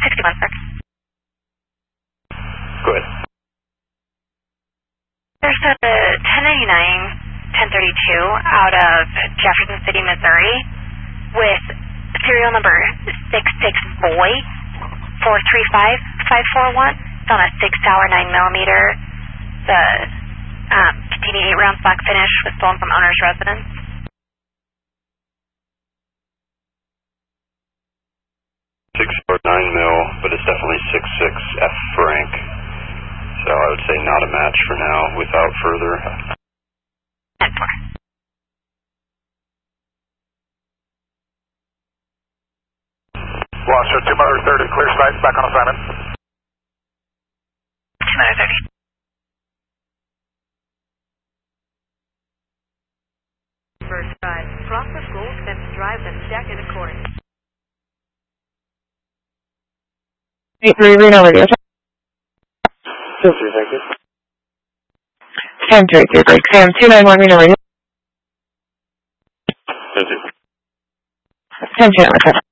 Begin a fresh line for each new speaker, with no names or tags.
261, sir.
Go ahead.
There's a 1099-1032 out of Jefferson City, Missouri with serial number 66Boy 435541. It's on a 6-hour 9mm. The containing 8 round stock finish was stolen from owner's residence.
6-9mm, but it's definitely 66F Frank. So I would say not a match for now without further.
10-4.
Lost 230, clear sight, back on assignment.
230.
First side, Crawford Gold Fence Drive and check in according.
83 Reno Radio.
2-3, thank you.
10-3, break. Sam 291 Reno Radio.
10-2.
10-2,